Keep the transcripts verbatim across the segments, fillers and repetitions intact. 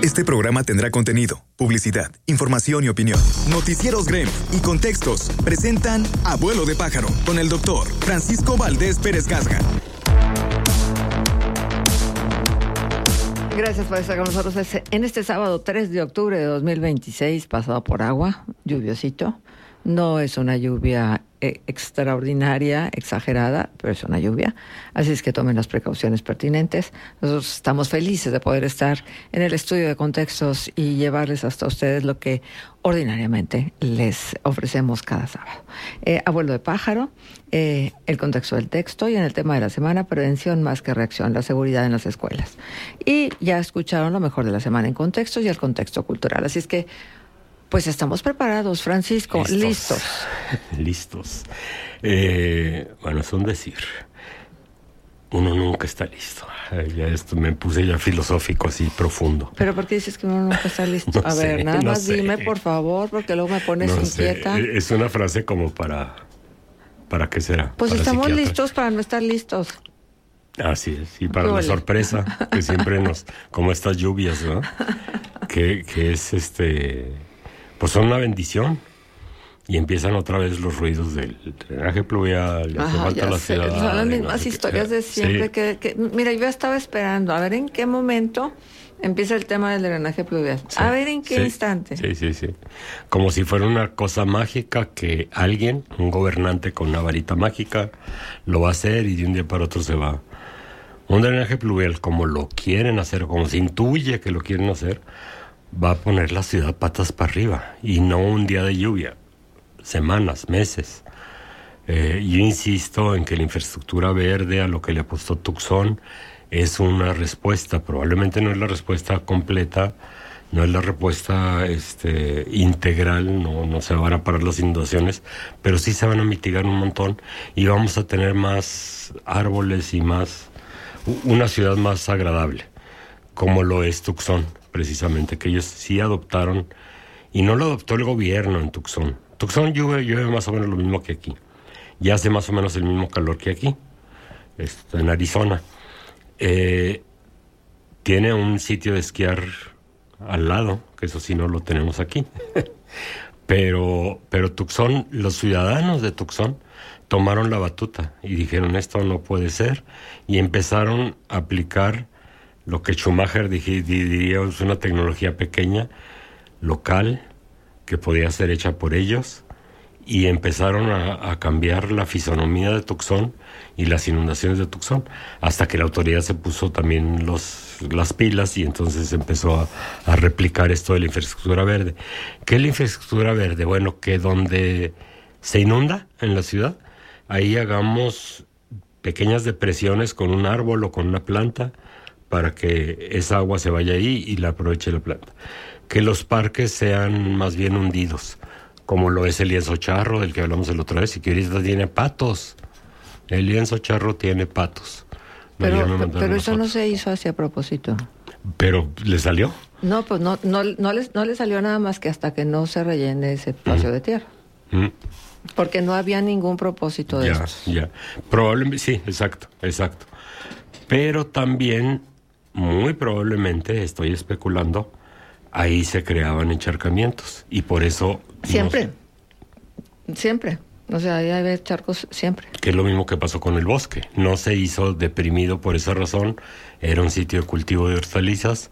Este programa tendrá contenido, publicidad, información y opinión. Noticieros Grem y Contextos presentan Abuelo de Pájaro con el doctor Francisco Valdés Pérez Gasga. Gracias por estar con nosotros en este sábado tres de octubre de dos mil veintiséis, pasado por agua, lluviosito. No es una lluvia eh, extraordinaria, exagerada, pero es una lluvia. Así es que tomen las precauciones pertinentes. Nosotros estamos felices de poder estar en el estudio de Contextos y llevarles hasta ustedes lo que ordinariamente les ofrecemos cada sábado. Eh, Abuelo de Pájaro, eh, el contexto del texto y en el tema de la semana, prevención más que reacción, la seguridad en las escuelas. Y ya escucharon lo mejor de la semana en Contextos y el contexto cultural. Así es que pues estamos preparados, Francisco, listos. Listos. listos. Eh, bueno, es un decir. Uno nunca está listo. Ya esto me puse ya filosófico, así profundo. ¿Pero por qué dices que uno nunca está listo? No A sé, ver, nada no más sé. dime, por favor, porque luego me pones no inquieta. Sé. Es una frase como para... ¿Para qué será? Pues para estamos psiquiatra. listos para no estar listos. Así es, y para Qué la ole. sorpresa, que siempre nos... Como estas lluvias, ¿no? que, que es este... Pues son una bendición. Y empiezan otra vez los ruidos del drenaje pluvial, Ajá, hace falta ya la sé, ciudad. son las y mismas no sé qué. historias de siempre. Sí. Que, que Mira, yo estaba esperando a ver en qué momento empieza el tema del drenaje pluvial. Sí, A ver en qué sí, instante. Sí, sí, sí. Como si fuera una cosa mágica que alguien, un gobernante con una varita mágica, lo va a hacer y de un día para otro se va. Un drenaje pluvial, como lo quieren hacer, como se intuye que lo quieren hacer, va a poner la ciudad patas para arriba. Y no un día de lluvia, semanas, meses. Eh, yo insisto en que la infraestructura verde, a lo que le apostó Tucson, es una respuesta. Probablemente no es la respuesta completa, no es la respuesta este, integral, no, no se van a parar las inundaciones, pero sí se van a mitigar un montón y vamos a tener más árboles y más, una ciudad más agradable, como lo es Tucson, precisamente, que ellos sí adoptaron, y no lo adoptó el gobierno en Tucson. Tucson llueve, llueve más o menos lo mismo que aquí, y hace más o menos el mismo calor que aquí, esto, en Arizona. Eh, tiene un sitio de esquiar al lado, que eso sí no lo tenemos aquí. pero, pero Tucson, los ciudadanos de Tucson tomaron la batuta y dijeron esto no puede ser, y empezaron a aplicar lo que Schumacher dije, diría es una tecnología pequeña, local, que podía ser hecha por ellos, y empezaron a, a cambiar la fisonomía de Tucson y las inundaciones de Tucson, hasta que la autoridad se puso también los, las pilas y entonces empezó a, a replicar esto de la infraestructura verde. ¿Qué es la infraestructura verde? Bueno, que donde se inunda en la ciudad, ahí hagamos pequeñas depresiones con un árbol o con una planta, para que esa agua se vaya ahí y la aproveche la planta. Que los parques sean más bien hundidos, como lo es el lienzo charro, del que hablamos el otro vez, y que ahorita tiene patos. El lienzo charro tiene patos. No, Pero, ya me mandaron pero las eso no fotos. se hizo así a propósito. ¿Pero le salió? No, pues no, no, no, les, no le salió nada más que hasta que no se rellene ese espacio Mm. de tierra. Mm. Porque no había ningún propósito de Ya, estos. ya. Probablemente, sí, exacto, exacto. Pero también, muy probablemente, estoy especulando, ahí se creaban encharcamientos. Y por eso... Siempre. no- Siempre. O sea, ahí había charcos siempre. que es lo mismo que pasó con el bosque. No se hizo deprimido por esa razón. Era un sitio de cultivo de hortalizas.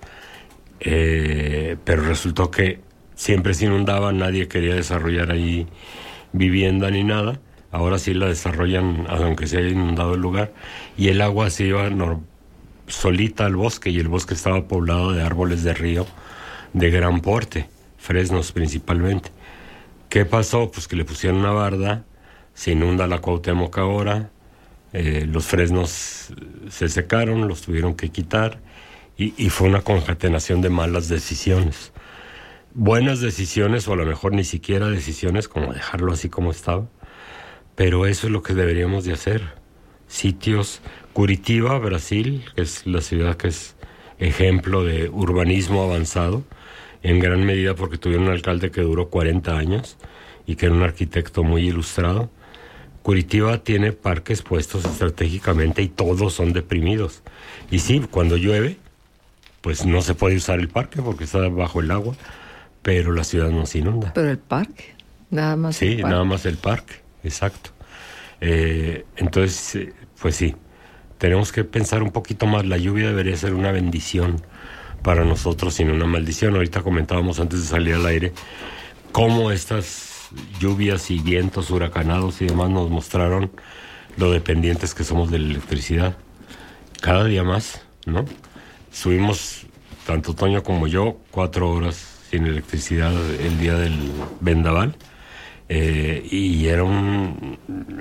Eh, pero resultó que siempre se inundaba, nadie quería desarrollar ahí vivienda ni nada. Ahora sí la desarrollan, aunque se haya inundado el lugar. Y el agua se iba nor- solita al bosque, y el bosque estaba poblado de árboles de río de gran porte, fresnos principalmente. ¿Qué pasó? Pues que le pusieron una barda, se inunda la Cuauhtémoc ahora, eh, los fresnos se secaron, los tuvieron que quitar, y, y fue una concatenación de malas decisiones. Buenas decisiones, o a lo mejor ni siquiera decisiones, como dejarlo así como estaba, pero eso es lo que deberíamos de hacer. Sitios, Curitiba, Brasil, que es la ciudad que es ejemplo de urbanismo avanzado, en gran medida porque tuvieron un alcalde que duró cuarenta años y que era un arquitecto muy ilustrado. Curitiba tiene parques puestos estratégicamente y todos son deprimidos. Y sí, cuando llueve, pues no se puede usar el parque porque está bajo el agua, pero la ciudad no se inunda. Pero el parque, nada más sí, el parque. nada más el parque, exacto. Eh, entonces, pues sí, tenemos que pensar un poquito más. La lluvia debería ser una bendición para nosotros y no una maldición. Ahorita comentábamos antes de salir al aire cómo estas lluvias y vientos huracanados y demás nos mostraron lo dependientes que somos de la electricidad. Cada día más, ¿no? Subimos, tanto Toño como yo, cuatro horas sin electricidad el día del vendaval. Eh, y era un...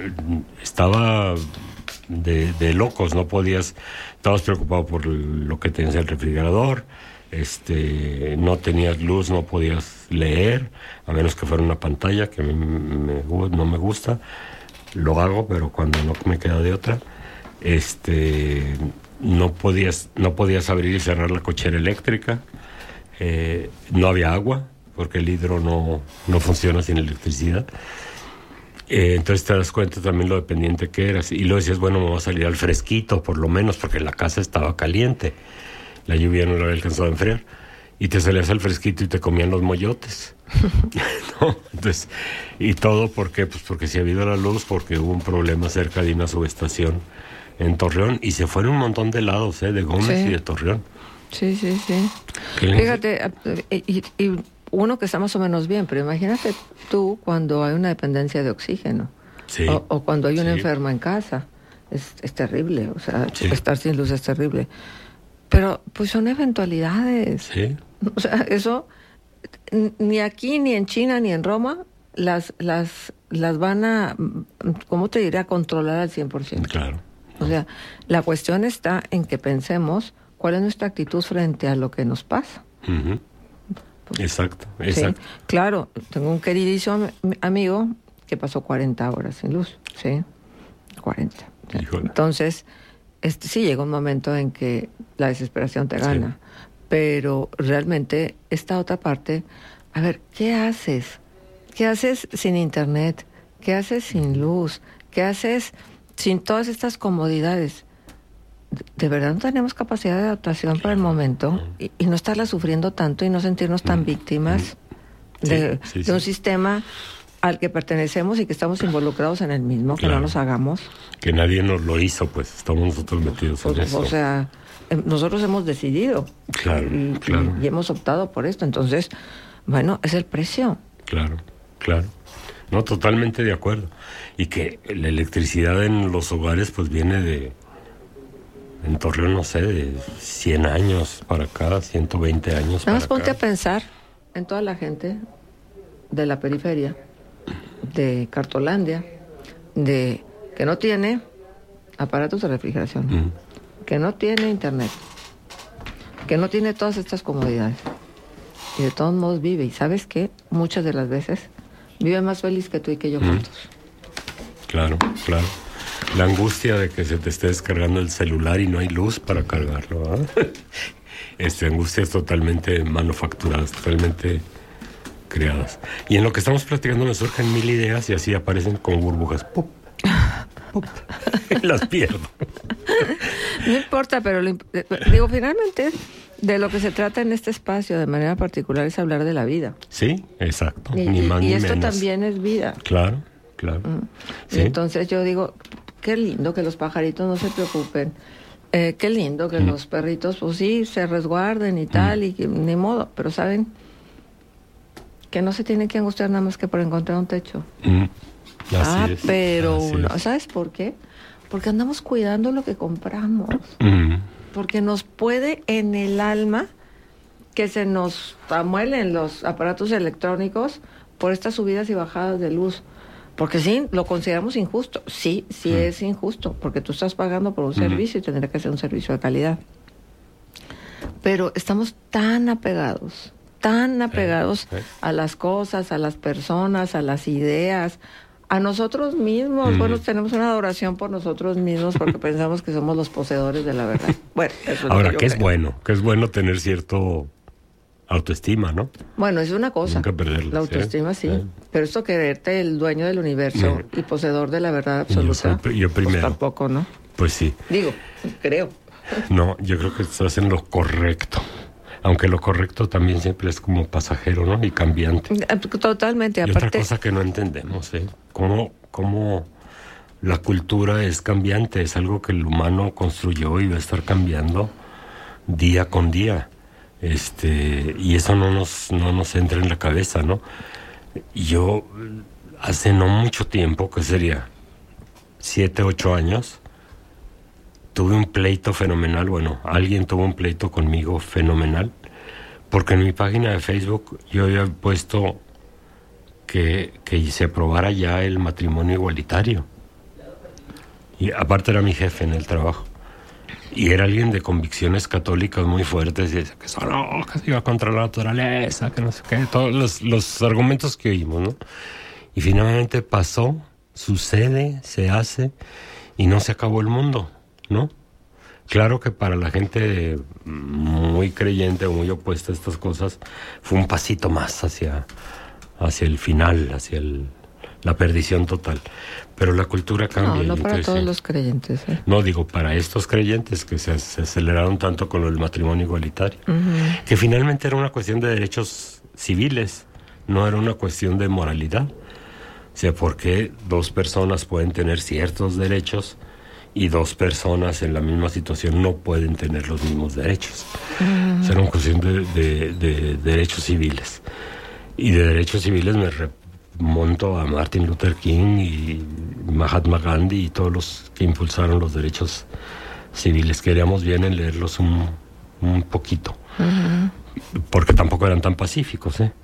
Estaba de, de locos, no podías... Estabas preocupado por lo que tenías en el refrigerador, este, no tenías luz, no podías leer, a menos que fuera una pantalla, que me, me, no me gusta. Lo hago, pero cuando no me queda de otra. Este, no podías, no podías abrir y cerrar la cochera eléctrica. Eh, no había agua, porque el hidro no, no funciona sin electricidad. Eh, entonces te das cuenta también lo dependiente que eras. Y luego decías, bueno, me voy a salir al fresquito, por lo menos, porque la casa estaba caliente. La lluvia no lo había alcanzado a enfriar. Y te salías al fresquito y te comían los moyotes. ¿No? Entonces, y todo, ¿por qué? Pues porque se ha habido la luz, porque hubo un problema cerca de una subestación en Torreón. Y se fueron un montón de lados, ¿eh? De Gómez sí. y de Torreón. Sí, sí, sí. Fíjate, y, y uno que está más o menos bien, pero imagínate tú cuando hay una dependencia de oxígeno. Sí. O, o cuando hay un sí. enfermo en casa. Es, es terrible, o sea, sí. estar sin luz es terrible. Pero, pues son eventualidades. Sí. O sea, eso, ni aquí, ni en China, ni en Roma, las, las, las van a, ¿cómo te diré?, a controlar al cien por ciento. Claro. O sea, la cuestión está en que pensemos cuál es nuestra actitud frente a lo que nos pasa. Uh-huh. Pues, exacto, exacto. Sí, claro, tengo un queridísimo amigo que pasó cuarenta horas sin luz, ¿sí? cuarenta. Híjole. Entonces, este, sí llega un momento en que la desesperación te gana. Sí. Pero realmente esta otra parte, a ver, ¿qué haces? ¿Qué haces sin internet? ¿Qué haces sin luz? ¿Qué haces sin todas estas comodidades? De verdad no tenemos capacidad de adaptación para el momento y, y no estarla sufriendo tanto y no sentirnos tan víctimas sí, de, sí, sí. de un sistema al que pertenecemos y que estamos involucrados en el mismo, que claro. no nos hagamos. Que nadie nos lo hizo, pues estamos nosotros metidos en pues, eso. O sea, nosotros hemos decidido claro, y, claro. y, y hemos optado por esto. Entonces, bueno, es el precio. Claro, claro. No, totalmente de acuerdo. Y que la electricidad en los hogares pues viene de, en Torreón, no sé, de cien años para acá, ciento veinte años Nada más para ponte acá. a pensar en toda la gente de la periferia, de Cartolandia, de que no tiene aparatos de refrigeración, mm. que no tiene internet, que no tiene todas estas comodidades y de todos modos vive. Y ¿sabes qué? Muchas de las veces vive más feliz que tú y que yo juntos. Mm. Claro, claro. La angustia de que se te esté descargando el celular y no hay luz para cargarlo, ¿eh? Este, angustias totalmente manufacturadas, totalmente creadas. Y en lo que estamos platicando me surgen mil ideas y así aparecen como burbujas. ¡Pop! ¡Pop! Las pierdo. No importa, pero lo, digo, finalmente de lo que se trata en este espacio de manera particular es hablar de la vida. Sí, exacto. Y, ni más y ni esto menos. También es vida. Claro, claro. Mm. ¿Sí? Y entonces yo digo, qué lindo que los pajaritos no se preocupen. Eh, qué lindo que mm. los perritos, pues sí, se resguarden y tal, mm. y que, ni modo. Pero ¿saben? Que no se tienen que angustiar nada más que por encontrar un techo. Mm. Así ah, es, pero así no, es. ¿Sabes por qué? Porque andamos cuidando lo que compramos. Mm. Porque nos puede en el alma que se nos amuelen los aparatos electrónicos por estas subidas y bajadas de luz. Porque sí, lo consideramos injusto. Sí, sí mm. es injusto, porque tú estás pagando por un mm. servicio y tendría que ser un servicio de calidad. Pero estamos tan apegados, tan apegados eh, eh. a las cosas, a las personas, a las ideas, a nosotros mismos. Mm. Bueno, tenemos una adoración por nosotros mismos porque pensamos que somos los poseedores de la verdad. Bueno, eso es ahora, lo que, que es creo. bueno, que es bueno tener cierto autoestima, ¿no? Bueno, es una cosa. Nunca perderla. La autoestima sí, ¿eh? Pero esto quererte el dueño del universo no. y poseedor de la verdad absoluta, yo, soy, yo primero. Pues tampoco, ¿no? Pues sí. Digo, creo. No, yo creo que estás en lo correcto. Aunque lo correcto también siempre es como pasajero, ¿no? Y cambiante. Totalmente. Y aparte... otra cosa que no entendemos, ¿eh? Cómo, cómo la cultura es cambiante. Es algo que el humano construyó y va a estar cambiando día con día. Este, y eso no nos, no nos entra en la cabeza, ¿no? Yo, hace no mucho tiempo, que sería siete, ocho años, tuve un pleito fenomenal. Bueno, alguien tuvo un pleito conmigo fenomenal, porque en mi página de Facebook yo había puesto que, que se aprobara ya el matrimonio igualitario. Y aparte era mi jefe en el trabajo. Y era alguien de convicciones católicas muy fuertes, y decía que eso no, que se iba contra la naturaleza, que no sé qué, todos los, los argumentos que oímos, ¿no? Y finalmente pasó, sucede, se hace, y no se acabó el mundo, ¿no? Claro que para la gente muy creyente o muy opuesta a estas cosas, fue un pasito más hacia, hacia el final, hacia el, la perdición total. Pero la cultura cambia. No, no para entonces, todos sí. los creyentes. ¿eh? No, digo, para estos creyentes que se, se aceleraron tanto con el matrimonio igualitario, uh-huh. que finalmente era una cuestión de derechos civiles, no era una cuestión de moralidad. O sea, ¿por qué dos personas pueden tener ciertos derechos y dos personas en la misma situación no pueden tener los mismos derechos? Uh-huh. O sea, era una cuestión de, de, de, de derechos civiles. Y de derechos civiles me remonto a Martin Luther King y Mahatma Gandhi y todos los que impulsaron los derechos civiles. Queríamos bien en leerlos un, un poquito, uh-huh. porque tampoco eran tan pacíficos, ¿eh?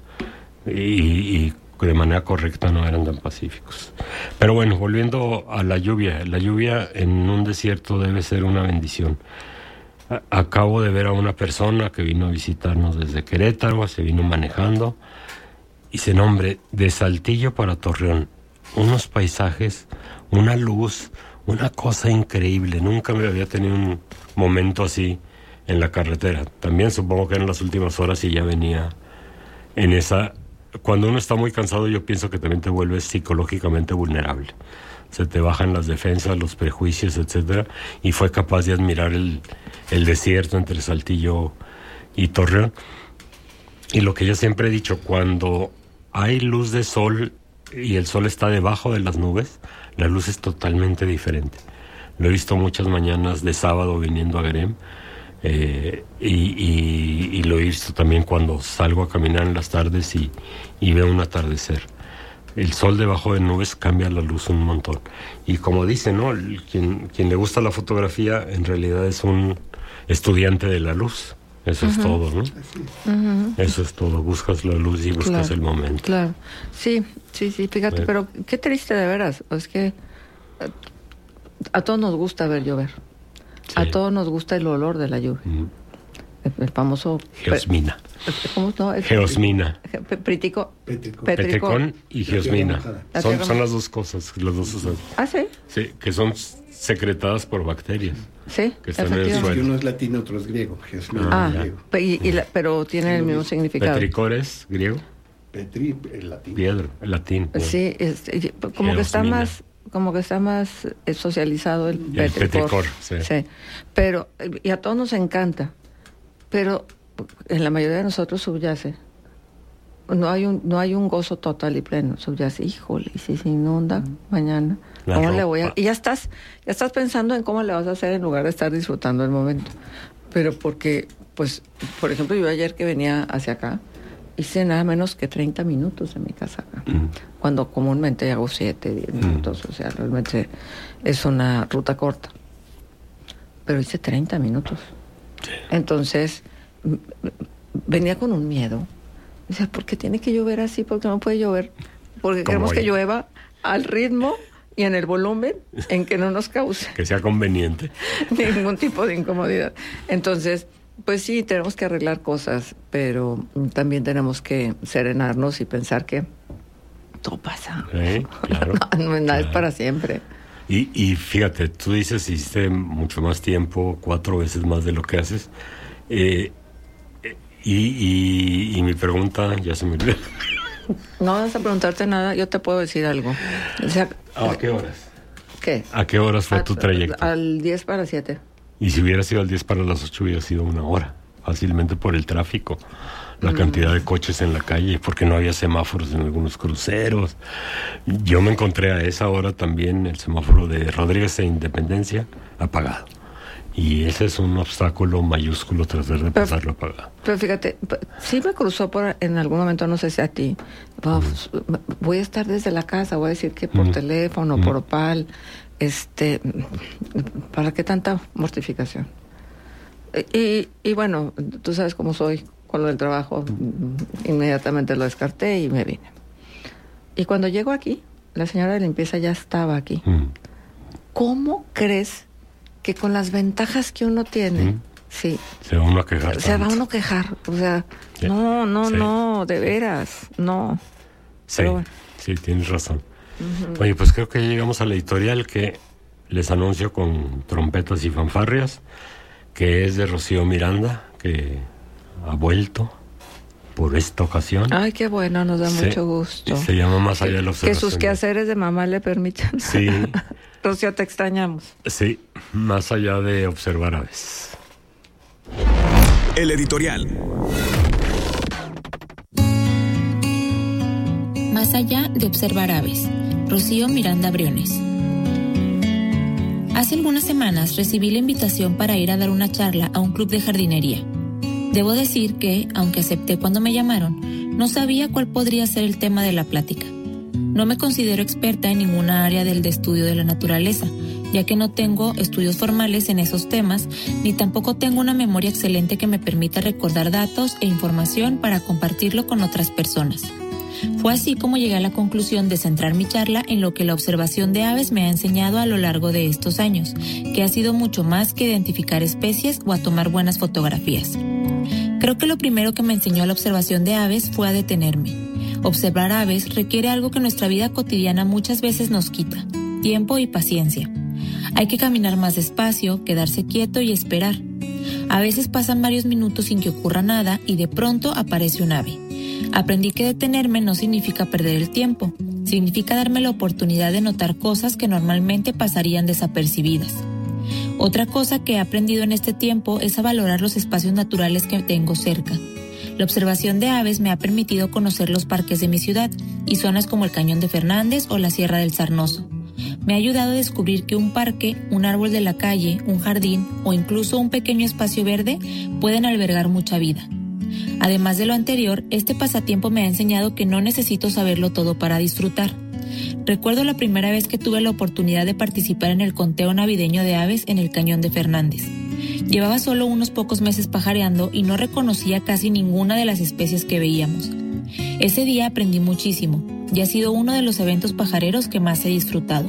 Y, y de manera correcta no eran tan pacíficos. Pero bueno, volviendo a la lluvia. La lluvia en un desierto debe ser una bendición. A- acabo de ver a una persona que vino a visitarnos desde Querétaro, se vino manejando, y se nombre de Saltillo para Torreón. Unos paisajes, una luz, una cosa increíble. Nunca me había tenido un momento así en la carretera. También supongo que eran las últimas horas y ya venía en esa... Cuando uno está muy cansado, yo pienso que también te vuelves psicológicamente vulnerable. Se te bajan las defensas, los prejuicios, etcétera, y fue capaz de admirar el, el desierto entre Saltillo y Torreón. Y lo que yo siempre he dicho, cuando hay luz de sol y el sol está debajo de las nubes, la luz es totalmente diferente. Lo he visto muchas mañanas de sábado viniendo a Grem, eh, y, y, y lo he visto también cuando salgo a caminar en las tardes y, y veo un atardecer. El sol debajo de nubes cambia la luz un montón. Y como dicen, ¿no? El, quien, quien le gusta la fotografía en realidad es un estudiante de la luz. Eso uh-huh. es todo, ¿no? Uh-huh. Eso es todo. Buscas la luz y buscas claro, el momento. Claro. Sí, sí, sí. Fíjate, eh. pero qué triste de veras. Es que a, a todos nos gusta ver llover. Sí. A todos nos gusta el olor de la lluvia. Uh-huh. El, el famoso... Geosmina. ¿Cómo no? Es Geosmina. Pritico. Petricón. Petricón y geosmina. Son, son las dos cosas. Las dos cosas. ¿Ah, sí? Sí, que son secretadas por bacterias. Sí, que están en el suelo. Uno es latino, otro es griego. Geosmina ah, es griego. Y, y la, pero tiene sí, el mismo significado. Petricor es griego. Petri, el latín. Piedra, el latín. Sí, es, como Geosmina. que está más... como que está más socializado el petricor. El petricor, sí. sí. Pero, y a todos nos encanta, pero en la mayoría de nosotros subyace. No hay un, no hay un gozo total y pleno, subyace. Híjole, y si se inunda mm. mañana, la ¿cómo ropa. le voy a...? Y ya estás, ya estás pensando en cómo le vas a hacer en lugar de estar disfrutando el momento. Pero porque, pues, por ejemplo, yo ayer que venía hacia acá, hice nada menos que treinta minutos en mi casa acá, mm. cuando comúnmente hago siete, diez minutos, mm. o sea, realmente es una ruta corta. Pero hice treinta minutos. Sí. Entonces, m- m- venía con un miedo. O sea, ¿por qué tiene que llover así? ¿Por qué no puede llover? Porque queremos que llueva al ritmo y en el volumen en que no nos cause... que sea conveniente. ningún tipo de incomodidad. Entonces... Pues sí, tenemos que arreglar cosas, pero también tenemos que serenarnos y pensar que todo pasa. Sí, claro, no, no, nada claro. es para siempre. Y, y fíjate, tú dices, hiciste mucho más tiempo, cuatro veces más de lo que haces. Eh, y, y, y mi pregunta ya se me olvidó. No vas a preguntarte nada, yo te puedo decir algo. O sea, ¿A qué horas? ¿Qué? ¿A qué horas fue a, tu trayecto? Al diez para siete. Y si hubiera sido al diez para las ocho hubiera sido una hora, fácilmente por el tráfico, la mm. cantidad de coches en la calle, porque no había semáforos en algunos cruceros. Yo me encontré a esa hora también el semáforo de Rodríguez e Independencia apagado. Y ese es un obstáculo mayúsculo tratar de pero, pasarlo apagado. Pero fíjate, sí me cruzó por en algún momento, no sé si a ti, mm. voy a estar desde la casa, voy a decir que por mm. teléfono, mm. por Opal, este, ¿para qué tanta mortificación? Y, y bueno, tú sabes cómo soy con lo del trabajo, mm. inmediatamente lo descarté y me vine. Y cuando llego aquí, la señora de limpieza ya estaba aquí. Mm. ¿Cómo crees que con las ventajas que uno tiene, mm. sí, se va uno a quejar? Se tanto. va uno a quejar, o sea, sí. no, no, sí. no, de veras, no. Sí, bueno. sí, tienes razón. Uh-huh. Oye, pues creo que ya llegamos a la editorial que les anuncio con trompetas y fanfarrias, que es de Rocío Miranda, que ha vuelto por esta ocasión. Ay, qué bueno, nos da sí. mucho gusto. Se llama Más allá de la observación. Que sus quehaceres de mamá le permitan. Sí. Rocío, te extrañamos. Sí, Más allá de observar aves. El editorial. Más allá de observar aves. Rocío Miranda Briones. Hace algunas semanas recibí la invitación para ir a dar una charla a un club de jardinería. Debo decir que, aunque acepté cuando me llamaron, no sabía cuál podría ser el tema de la plática. No me considero experta en ninguna área del de estudio de la naturaleza, ya que no tengo estudios formales en esos temas, ni tampoco tengo una memoria excelente que me permita recordar datos e información para compartirlo con otras personas. Fue así como llegué a la conclusión de centrar mi charla en lo que la observación de aves me ha enseñado a lo largo de estos años, que ha sido mucho más que identificar especies o a tomar buenas fotografías. Creo que lo primero que me enseñó la observación de aves fue a detenerme. Observar aves requiere algo que nuestra vida cotidiana muchas veces nos quita: tiempo y paciencia. Hay que caminar más despacio, quedarse quieto y esperar. A veces pasan varios minutos sin que ocurra nada y de pronto aparece un ave. Aprendí que detenerme no significa perder el tiempo, significa darme la oportunidad de notar cosas que normalmente pasarían desapercibidas. Otra cosa que he aprendido en este tiempo es a valorar los espacios naturales que tengo cerca. La observación de aves me ha permitido conocer los parques de mi ciudad y zonas como el Cañón de Fernández o la Sierra del Sarnoso. Me ha ayudado a descubrir que un parque, un árbol de la calle, un jardín o incluso un pequeño espacio verde pueden albergar mucha vida. Además de lo anterior, este pasatiempo me ha enseñado que no necesito saberlo todo para disfrutar. Recuerdo la primera vez que tuve la oportunidad de participar en el conteo navideño de aves en el Cañón de Fernández. Llevaba solo unos pocos meses pajareando y no reconocía casi ninguna de las especies que veíamos. Ese día aprendí muchísimo y ha sido uno de los eventos pajareros que más he disfrutado.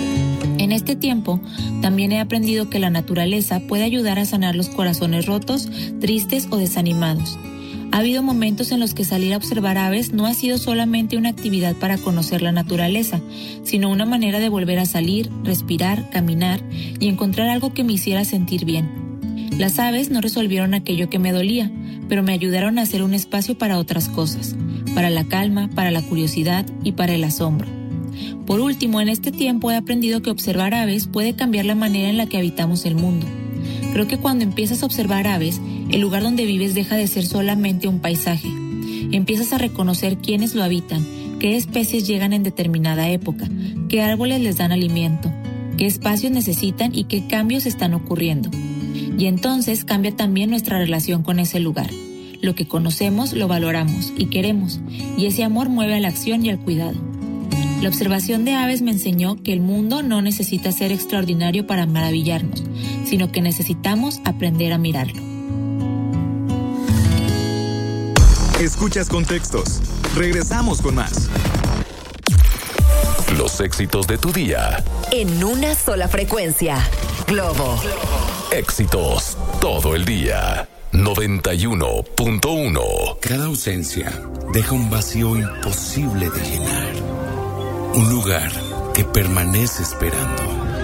En este tiempo, también he aprendido que la naturaleza puede ayudar a sanar los corazones rotos, tristes o desanimados. Ha habido momentos en los que salir a observar aves no ha sido solamente una actividad para conocer la naturaleza, sino una manera de volver a salir, respirar, caminar y encontrar algo que me hiciera sentir bien. Las aves no resolvieron aquello que me dolía, pero me ayudaron a hacer un espacio para otras cosas, para la calma, para la curiosidad y para el asombro. Por último, en este tiempo he aprendido que observar aves puede cambiar la manera en la que habitamos el mundo. Creo que cuando empiezas a observar aves, el lugar donde vives deja de ser solamente un paisaje. Empiezas a reconocer quiénes lo habitan, qué especies llegan en determinada época, qué árboles les dan alimento, qué espacios necesitan y qué cambios están ocurriendo. Y entonces cambia también nuestra relación con ese lugar. Lo que conocemos lo valoramos y queremos, y ese amor mueve a la acción y al cuidado. La observación de aves me enseñó que el mundo no necesita ser extraordinario para maravillarnos, sino que necesitamos aprender a mirarlo. Escuchas Contextos. Regresamos con más. Los éxitos de tu día. En una sola frecuencia. Globo. Éxitos todo el día. noventa y uno punto uno. Cada ausencia deja un vacío imposible de llenar. Un lugar que permanece esperando.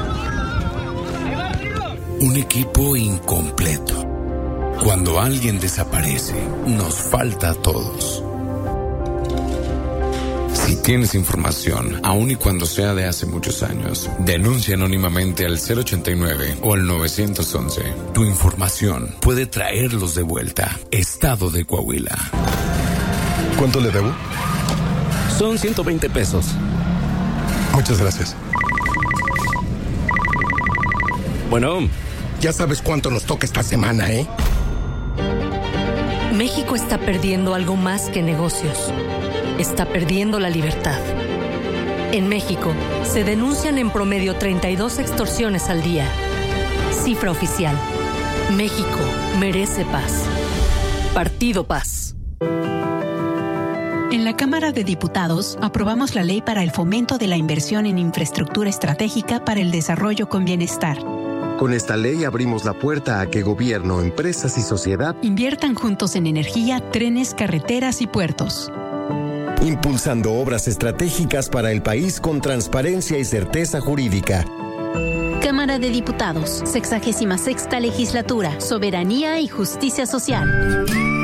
Un equipo incompleto. Cuando alguien desaparece, nos falta a todos. Si tienes información, aun y cuando sea de hace muchos años, denuncia anónimamente al cero ochenta y nueve o al nueve once. Tu información puede traerlos de vuelta. Estado de Coahuila. ¿Cuánto le debo? Son ciento veinte pesos. Muchas gracias. Bueno, ya sabes cuánto nos toca esta semana, ¿eh? México está perdiendo algo más que negocios. Está perdiendo la libertad. En México, se denuncian en promedio treinta y dos extorsiones al día. Cifra oficial. México merece paz. Partido Paz. En la Cámara de Diputados aprobamos la ley para el fomento de la inversión en infraestructura estratégica para el desarrollo con bienestar. Con esta ley abrimos la puerta a que gobierno, empresas y sociedad inviertan juntos en energía, trenes, carreteras y puertos. Impulsando obras estratégicas para el país con transparencia y certeza jurídica. Cámara de Diputados, sexagésima sexta legislatura, soberanía y justicia social.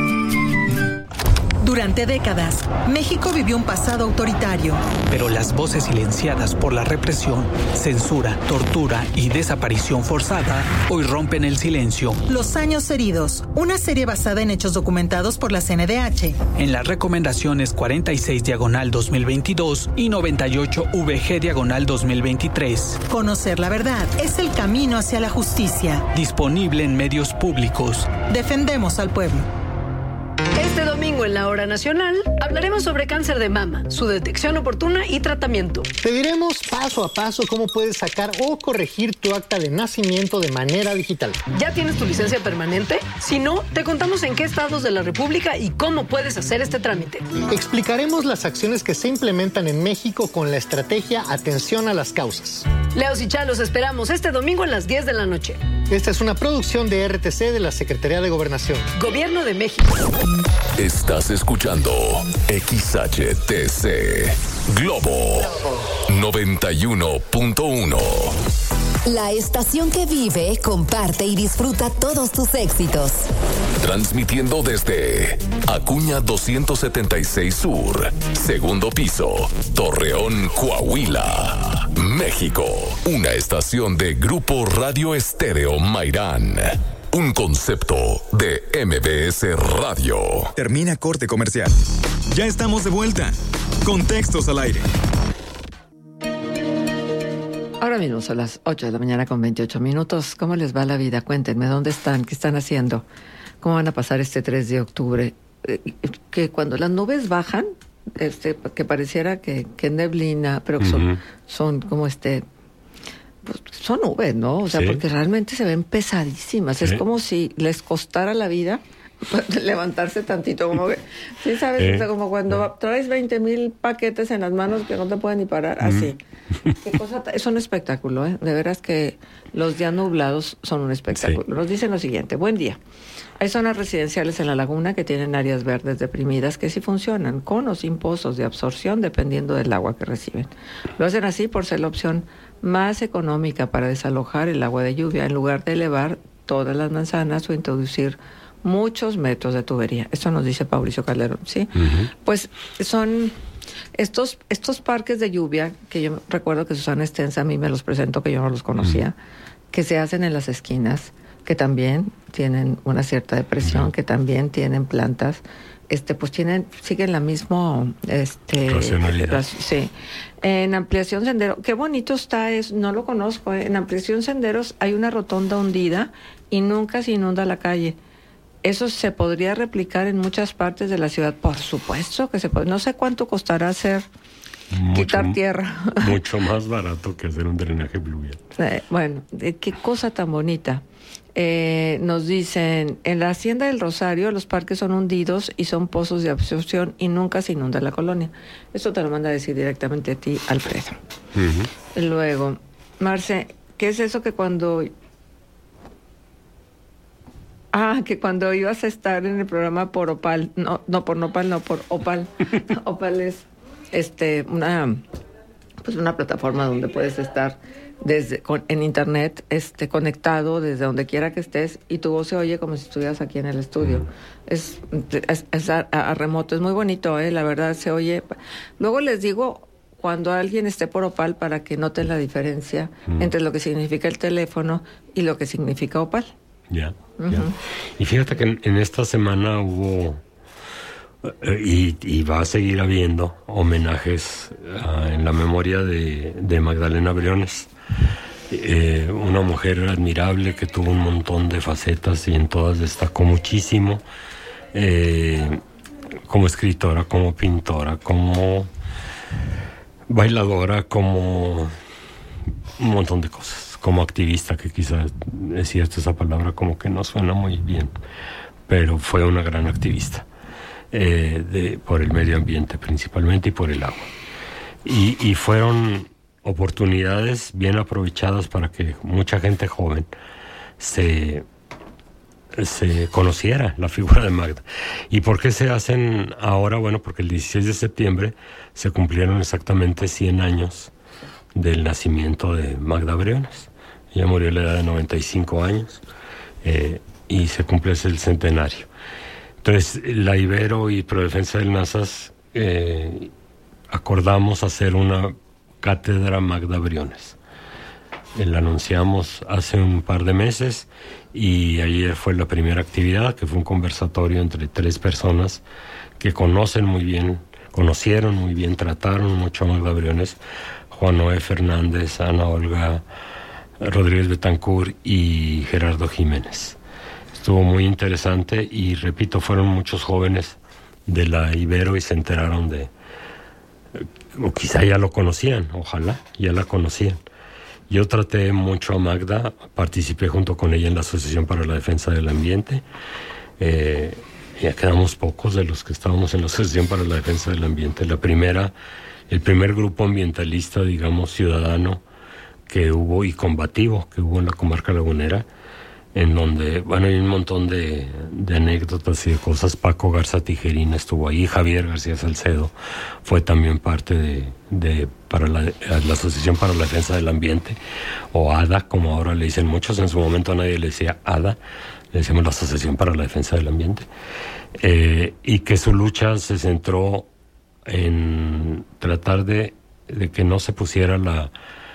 Durante décadas, México vivió un pasado autoritario. Pero las voces silenciadas por la represión, censura, tortura y desaparición forzada hoy rompen el silencio. Los años heridos, una serie basada en hechos documentados por la C N D H. En las recomendaciones cuarenta y seis diagonal dos mil veintidós y noventa y ocho V G diagonal dos mil veintitrés. Conocer la verdad es el camino hacia la justicia. Disponible en medios públicos. Defendemos al pueblo. Este domingo en la Hora Nacional hablaremos sobre cáncer de mama, su detección oportuna y tratamiento. Te diremos paso a paso cómo puedes sacar o corregir tu acta de nacimiento de manera digital. ¿Ya tienes tu licencia permanente? Si no, te contamos en qué estados de la República y cómo puedes hacer este trámite. Explicaremos las acciones que se implementan en México con la estrategia Atención a las Causas. Leos y Chalos esperamos este domingo a las diez de la noche. Esta es una producción de R T C de la Secretaría de Gobernación. Gobierno de México. Estás escuchando X H T C Globo noventa y uno punto uno. La estación que vive, comparte y disfruta todos tus éxitos. Transmitiendo desde Acuña doscientos setenta y seis Sur, segundo piso, Torreón, Coahuila, México. Una estación de Grupo Radio Estéreo Mairán. Un concepto de M B S Radio. Termina corte comercial. Ya estamos de vuelta. Contextos al aire. Ahora mismo son las ocho de la mañana con veintiocho minutos. ¿Cómo les va la vida? Cuéntenme, ¿dónde están? ¿Qué están haciendo? ¿Cómo van a pasar este tres de octubre? Eh, que cuando las nubes bajan, este, que pareciera que, que neblina, pero que son, uh-huh. son como este... Pues son nubes, ¿no? O sea, sí. Porque realmente se ven pesadísimas. Sí. Es como si les costara la vida levantarse tantito, como que, sí, ¿sabes? Eh. O sea, como cuando eh. traes veinte mil paquetes en las manos que no te pueden ni parar, mm. así. Qué cosa, es un espectáculo, ¿eh? De veras que los días nublados son un espectáculo. Sí. Nos dicen lo siguiente: buen día. Hay zonas residenciales en la laguna que tienen áreas verdes deprimidas que sí funcionan, con o sin pozos de absorción, dependiendo del agua que reciben. Lo hacen así por ser la opción más económica para desalojar el agua de lluvia, en lugar de elevar todas las manzanas o introducir muchos metros de tubería. Esto nos dice Mauricio Calderón, ¿sí? Uh-huh. Pues son estos, estos parques de lluvia, que yo recuerdo que Susana Estenza a mí me los presentó, que yo no los conocía, uh-huh. que se hacen en las esquinas, que también tienen una cierta depresión, uh-huh. que también tienen plantas, este, pues tienen, siguen la misma, este, racionalidad. Sí. En Ampliación Sendero, qué bonito está, es, no lo conozco, ¿eh? En Ampliación Senderos hay una rotonda hundida y nunca se inunda la calle. Eso se podría replicar en muchas partes de la ciudad, por supuesto que se puede. No sé cuánto costará hacer, mucho, quitar tierra. Mucho más barato que hacer un drenaje pluvial. Eh, bueno, eh, qué cosa tan bonita. Eh, nos dicen, en la Hacienda del Rosario los parques son hundidos y son pozos de absorción y nunca se inunda la colonia. Esto te lo manda a decir directamente a ti, Alfredo. Uh-huh. Luego, Marce, ¿qué es eso que cuando... Ah, que cuando ibas a estar en el programa por Opal, no, no por Nopal, no, por Opal. Opal es este una pues una plataforma donde puedes estar desde con, en internet este conectado desde donde quiera que estés y tu voz se oye como si estuvieras aquí en el estudio. Mm. Es, es, es a, a remoto, es muy bonito, ¿eh? La verdad se oye. Luego les digo, cuando alguien esté por Opal, para que noten la diferencia mm. entre lo que significa el teléfono y lo que significa Opal. Ya, uh-huh. ya. Y fíjate que en, en esta semana hubo Y, y va a seguir habiendo homenajes uh, en la memoria de, de Magdalena Briones, eh, una mujer admirable que tuvo un montón de facetas y en todas destacó muchísimo, eh, como escritora, como pintora, como bailadora, como un montón de cosas, como activista, que quizás es cierto, esa palabra como que no suena muy bien, pero fue una gran activista. Eh, de, por el medio ambiente principalmente y por el agua. Y, y fueron oportunidades bien aprovechadas para que mucha gente joven se, se conociera la figura de Magda. ¿Y por qué se hacen ahora? Bueno, porque el dieciséis de septiembre se cumplieron exactamente cien años del nacimiento de Magda Briones. Ella murió a la edad de noventa y cinco años eh, y se cumple el centenario. Entonces, la Ibero y Prodefensa del Nazas eh, acordamos hacer una cátedra Magda Briones. Eh, la anunciamos hace un par de meses y ayer fue la primera actividad, que fue un conversatorio entre tres personas que conocen muy bien, conocieron muy bien, trataron mucho a Magda Briones: Juan Noé Fernández, Ana Olga Rodríguez Betancourt y Gerardo Jiménez. Estuvo muy interesante y, repito, fueron muchos jóvenes de la Ibero y se enteraron de, o quizá ya lo conocían, ojalá ya la conocían. Yo traté mucho a Magda, participé junto con ella en la Asociación para la Defensa del Ambiente. Eh, ya quedamos pocos de los que estábamos en la Asociación para la Defensa del Ambiente. La primera, el primer grupo ambientalista, digamos, ciudadano que hubo y combativo que hubo en la comarca lagunera, en donde, bueno, hay un montón de, de anécdotas y de cosas. Paco Garza Tijerina estuvo ahí, Javier García Salcedo fue también parte de, de para la, la Asociación para la Defensa del Ambiente, o ADA, como ahora le dicen muchos. En su momento a nadie le decía ADA, le decíamos la Asociación para la Defensa del Ambiente, eh, y que su lucha se centró en tratar de, de que no se pusiera la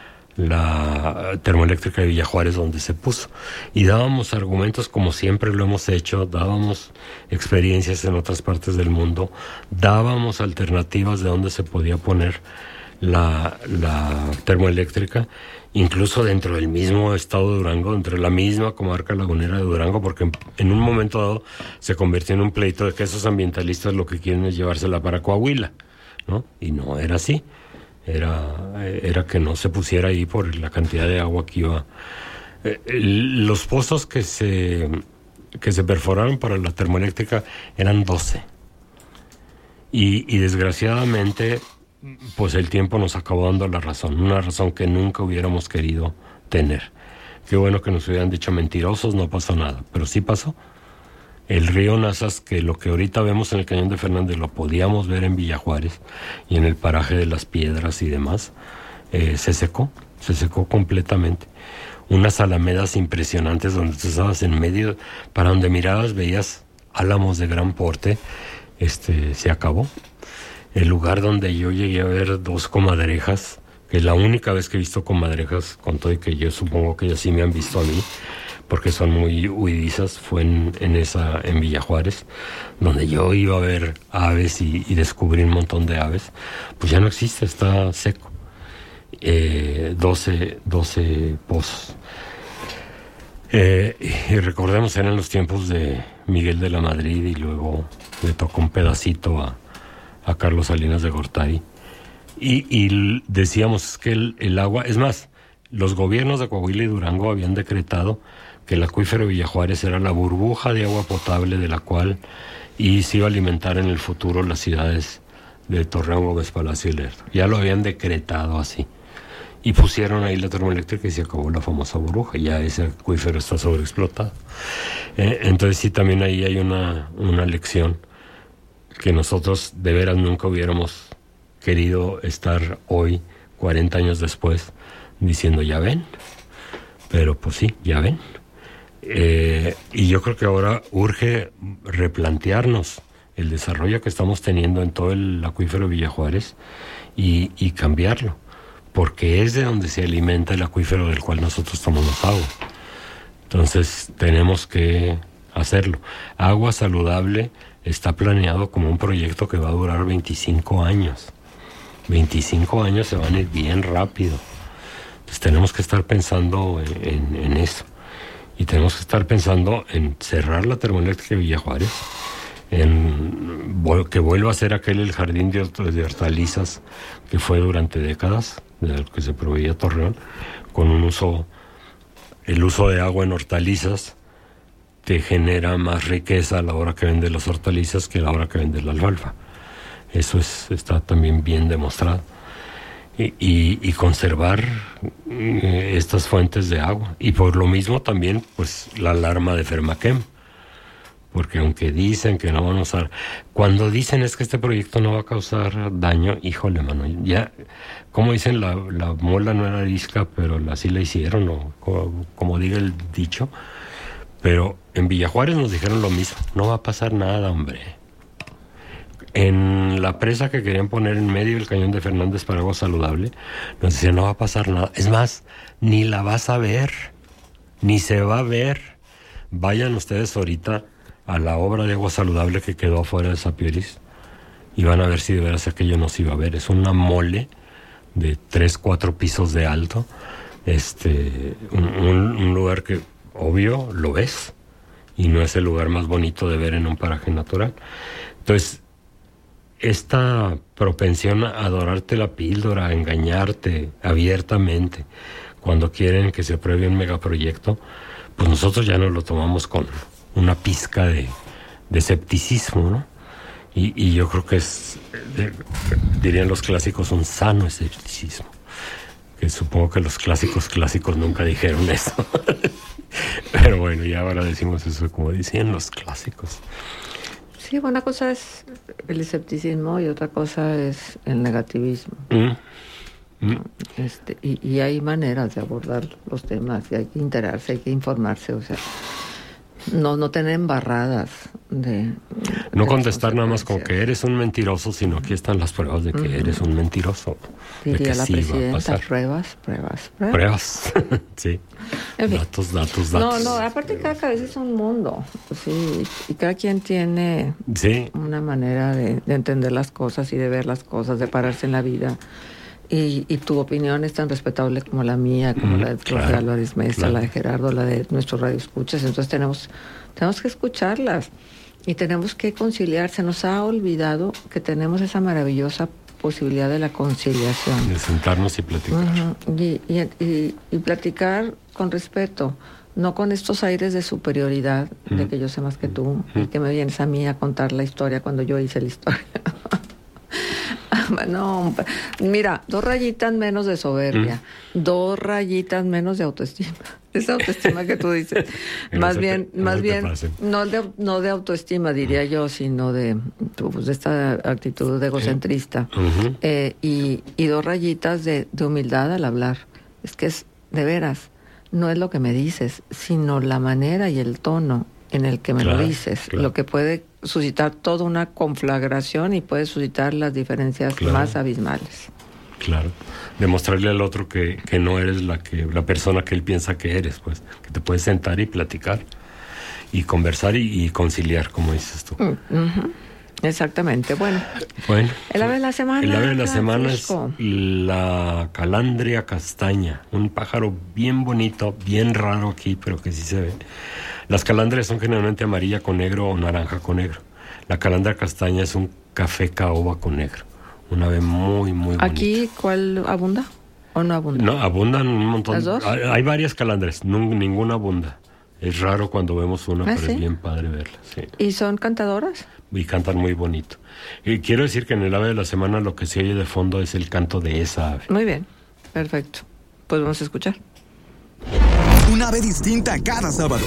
la termoeléctrica de Villa Juárez donde se puso, y dábamos argumentos como siempre lo hemos hecho, dábamos experiencias en otras partes del mundo, dábamos alternativas de dónde se podía poner la, la termoeléctrica, incluso dentro del mismo estado de Durango, dentro de la misma comarca lagunera de Durango, porque en, en un momento dado se convirtió en un pleito de que esos ambientalistas lo que quieren es llevársela para Coahuila, ¿no? Y no era así. Era, era que no se pusiera ahí por la cantidad de agua que iba. Eh, los pozos que se, que se perforaron para la termoeléctrica eran doce. Y, y desgraciadamente, pues el tiempo nos acabó dando la razón. Una razón que nunca hubiéramos querido tener. Qué bueno que nos hubieran dicho mentirosos, no pasó nada. Pero sí pasó. El río Nazas, que lo que ahorita vemos en el Cañón de Fernández lo podíamos ver en Villa Juárez y en el paraje de las Piedras y demás, eh, se secó, se secó completamente. Unas alamedas impresionantes donde tú estabas en medio, para donde mirabas veías álamos de gran porte, este, se acabó. El lugar donde yo llegué a ver dos comadrejas, que es la única vez que he visto comadrejas, con todo y que yo supongo que ellas sí me han visto a mí, porque son muy huidizas, fue en, en esa, en Villa Juárez, donde yo iba a ver aves y, y descubrí un montón de aves. Pues ya no existe, está seco. Eh, doce, doce pozos. Eh, y recordemos, eran los tiempos de Miguel de la Madrid, y luego le tocó un pedacito a, a Carlos Salinas de Gortari. Y, y decíamos que el, el agua, es más, los gobiernos de Coahuila y Durango habían decretado que el acuífero de Villa Juárez era la burbuja de agua potable de la cual y se iba a alimentar en el futuro las ciudades de Torreón, Gómez Palacio y Lerdo. Ya lo habían decretado así. Y pusieron ahí la termoeléctrica y se acabó la famosa burbuja. Ya ese acuífero está sobreexplotado. Eh, entonces sí, también ahí hay una, una lección que nosotros de veras nunca hubiéramos querido estar hoy cuarenta años después, diciendo, ya ven, pero pues sí, ya ven. Eh, y yo creo que ahora urge replantearnos el desarrollo que estamos teniendo en todo el acuífero de Villa Juárez y, y cambiarlo, porque es de donde se alimenta el acuífero del cual nosotros tomamos agua. Entonces tenemos que hacerlo. Agua Saludable está planeado como un proyecto que va a durar veinticinco años. veinticinco años se van a ir bien rápido. Entonces tenemos que estar pensando en, en, en eso. Y tenemos que estar pensando en cerrar la termoeléctrica de Villa Juárez, en que vuelva a ser aquel el jardín de, de hortalizas que fue durante décadas, de lo que se proveía Torreón, con un uso, el uso de agua en hortalizas te genera más riqueza a la hora que vendes las hortalizas que a la hora que vendes la alfalfa. Eso es, está también bien demostrado. Y, y, y conservar eh, estas fuentes de agua. Y por lo mismo también, pues, la alarma de Fermaquem. Porque aunque dicen que no van a usar... Cuando dicen es que este proyecto no va a causar daño, híjole, mano, ya... Como dicen, la, la mola no era arisca, pero la, sí la hicieron, o como, como diga el dicho. Pero en Villa Juárez nos dijeron lo mismo. No va a pasar nada, hombre. En la presa que querían poner en medio del cañón de Fernández para agua saludable, nos decían, no va a pasar nada. Es más, ni la vas a ver, ni se va a ver. Vayan ustedes ahorita a la obra de agua saludable que quedó afuera de Sapieris y van a ver si de veras aquello no se iba a ver. Es una mole de tres, cuatro pisos de alto. Este, un, un, un lugar que, obvio, lo ves y no es el lugar más bonito de ver en un paraje natural. Entonces, esta propensión a adorarte la píldora, a engañarte abiertamente cuando quieren que se apruebe un megaproyecto, pues nosotros ya nos lo tomamos con una pizca de, de escepticismo, ¿no? Y, y yo creo que es, de, dirían los clásicos, un sano escepticismo. Que supongo que los clásicos clásicos nunca dijeron eso. Pero bueno, ya ahora decimos eso como decían los clásicos. Sí, una cosa es el escepticismo y otra cosa es el negativismo. Mm. Mm. Este, y, y hay maneras de abordar los temas, y hay que enterarse, hay que informarse, o sea, no, no tener embarradas de... No de contestar nada más con que eres un mentiroso, sino aquí están las pruebas de que uh-huh. eres un mentiroso. Diría de que la sí presidenta, va a pasar. pruebas, pruebas, pruebas. Pruebas, sí. En fin. Datos, datos, datos. No, no, aparte cada cabeza es un mundo, sí, y cada quien tiene sí. una manera de, de entender las cosas y de ver las cosas, de pararse en la vida. Y, y tu opinión es tan respetable como la mía, como mm, la de Jorge claro, Álvarez Mesa, claro. la de Gerardo, la de nuestros radioescuchas. Entonces tenemos, tenemos que escucharlas y tenemos que conciliar. Se nos ha olvidado que tenemos esa maravillosa posibilidad de la conciliación. De sentarnos y platicar. Uh-huh. y, y, y, y platicar con respeto, no con estos aires de superioridad, mm. de que yo sé más que tú, mm. y que me vienes a mí a contar la historia cuando yo hice la historia. No, mira, dos rayitas menos de soberbia, mm. dos rayitas menos de autoestima. Esa autoestima que tú dices, más no bien, te, más no bien, no de, no de autoestima diría mm. yo, sino de, pues, de esta actitud egocentrista. Uh-huh. Eh, y, y dos rayitas de, de humildad al hablar. Es que es, de veras, no es lo que me dices, sino la manera y el tono en el que me claro, lo dices, claro. lo que puede suscitar toda una conflagración y puede suscitar las diferencias claro. más abismales. Claro, demostrarle al otro que, que no eres la que la persona que él piensa que eres, pues, que te puedes sentar y platicar y conversar y, y conciliar, como dices tú. Uh-huh. Exactamente, bueno. Bueno. El ave de la semana. El ave de la semana es la calandria castaña, un pájaro bien bonito, bien raro aquí, pero que sí se ve. Las calandrias son generalmente amarilla con negro o naranja con negro. La calandria castaña es un café caoba con negro. Un ave muy, muy bonita. ¿Aquí cuál abunda o no abunda? No, abundan un montón. ¿Las dos? Hay, hay varias calandrias, no, ninguna abunda. Es raro cuando vemos una, ¿Ah, pero sí? es bien padre verla. Sí. ¿Y son cantadoras? Y cantan muy bonito. Y quiero decir que en el ave de la semana lo que se oye de fondo es el canto de esa ave. Muy bien, perfecto. Pues vamos a escuchar. Un ave distinta cada sábado.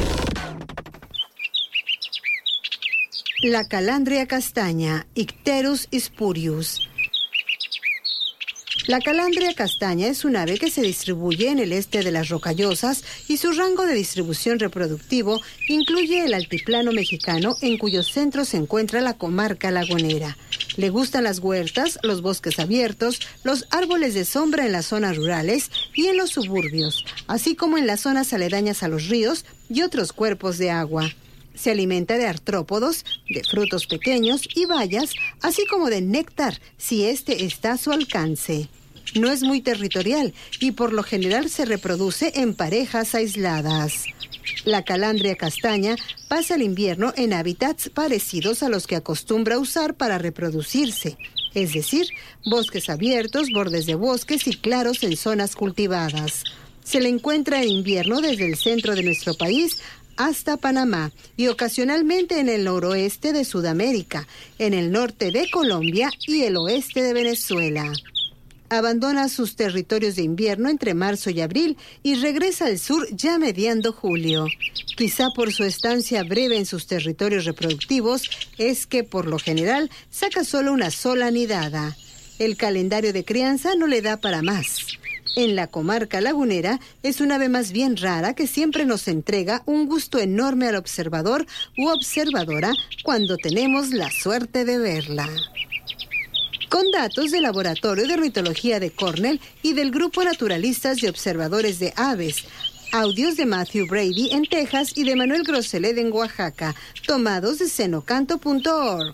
La calandria castaña, Icterus spurius. La calandria castaña es un ave que se distribuye en el este de las Rocallosas y su rango de distribución reproductivo incluye el altiplano mexicano, en cuyo centro se encuentra la comarca lagunera. Le gustan las huertas, los bosques abiertos, los árboles de sombra en las zonas rurales y en los suburbios, así como en las zonas aledañas a los ríos y otros cuerpos de agua. Se alimenta de artrópodos, de frutos pequeños y bayas, así como de néctar, si este está a su alcance. No es muy territorial y por lo general se reproduce en parejas aisladas. La calandria castaña pasa el invierno en hábitats parecidos a los que acostumbra usar para reproducirse, es decir, bosques abiertos, bordes de bosques y claros en zonas cultivadas. Se le encuentra en invierno desde el centro de nuestro país hasta Panamá y ocasionalmente en el noroeste de Sudamérica, en el norte de Colombia y el oeste de Venezuela. Abandona sus territorios de invierno entre marzo y abril y regresa al sur ya mediando julio. Quizá por su estancia breve en sus territorios reproductivos es que por lo general saca solo una sola nidada. El calendario de crianza no le da para más. En la comarca lagunera es un ave más bien rara que siempre nos entrega un gusto enorme al observador u observadora cuando tenemos la suerte de verla. Con datos del Laboratorio de Ornitología de Cornell y del Grupo Naturalistas y Observadores de Aves, audios de Matthew Brady en Texas y de Manuel Groseled en Oaxaca, tomados de cenocanto punto org.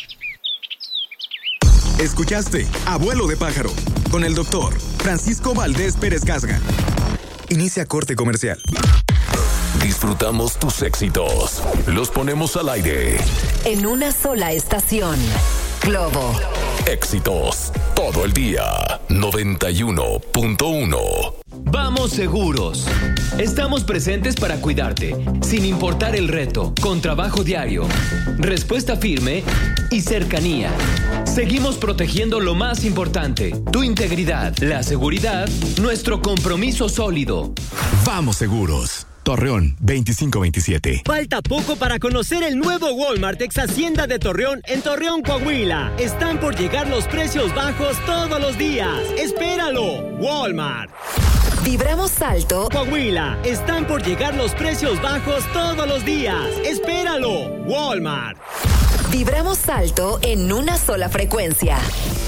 Escuchaste Abuelo de Pájaro con el doctor Francisco Valdés Pérez Casga. Inicia corte comercial. Disfrutamos tus éxitos. Los ponemos al aire. En una sola estación. Globo. Éxitos todo el día. noventa y uno punto uno. Vamos seguros. Estamos presentes para cuidarte, sin importar el reto, con trabajo diario, respuesta firme y cercanía. Seguimos protegiendo lo más importante, tu integridad, la seguridad, nuestro compromiso sólido. Vamos seguros. Torreón, veinticinco veintisiete. Falta poco para conocer el nuevo Walmart ex Hacienda de Torreón en Torreón, Coahuila. Están por llegar los precios bajos todos los días. ¡Espéralo! Walmart. Vibramos alto. Coahuila. Están por llegar los precios bajos todos los días. ¡Espéralo! Walmart. Vibramos alto en una sola frecuencia.